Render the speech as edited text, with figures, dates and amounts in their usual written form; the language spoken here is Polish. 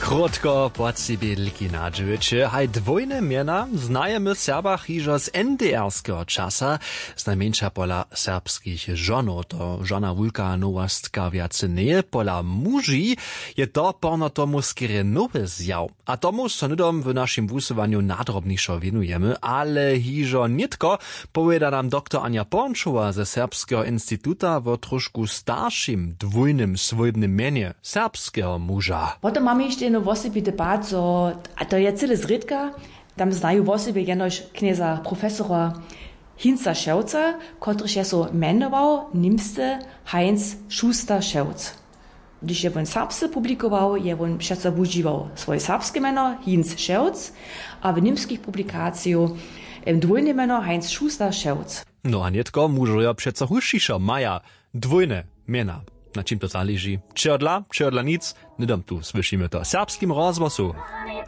Krótko pod siebie liki nadżywycie, haj dwojne miena znajemy Serbach hižo z NDR-skeho czasa, znajmniejsza pola serbskich żonów, to żona Wulka nowostka wiacy nie, pola muži je to porno tomu skiery nowy zjaw, a tomu sonydom w naszym wusowaniu nadrobniejszo wienujemy, ale hižo nitko, powiada nam dr Anja Pornčová ze Serbskiego Instytuta w troszkę starszym, dwójnym swojbnym mienie serbskiego muža. Potem mamy jeszcze jedno wosebie debat, a to je cyle zrytka, tam znają wosebie jenoś knieza profesora Hinza Ševca, kotryż je so menował nimste Heinz Schuster-Ševc. Když je on serbsce publikował, je on přece užiwał swoje serbskie meno Hinz Ševc, a w nimskich publikacjach dwójne meno Heinz Schuster-Ševc. No a nietko mužuja přece hušišo maja dwójne miena. Na czym to zależy? Čerdla nic, nedom tu słyszymy to serbskim rozgłosu.